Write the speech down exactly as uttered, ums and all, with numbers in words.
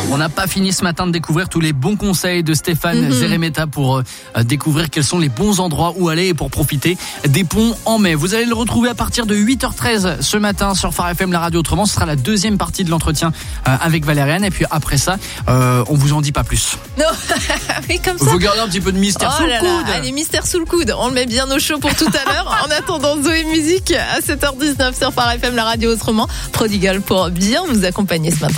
On n'a pas fini ce matin de découvrir tous les bons conseils de Stéphane mm-hmm. Zeremeta pour euh, découvrir quels sont les bons endroits où aller et pour profiter des ponts en mai. Vous allez le retrouver à partir de huit heures treize ce matin sur Phare F M, la radio autrement. Ce sera la deuxième partie de l'entretien euh, avec Valériane. Et puis après ça, euh, on vous en dit pas plus. Non, mais comme ça. Vous gardez un petit peu de mystère oh sous là le coude. Là. Allez, mystère sous le coude. On le met bien au chaud pour tout à l'heure. En attendant, Zoé Musique à sept heures dix-neuf sur Phare F M, la radio autrement. Prodigal pour bien nous accompagner ce matin.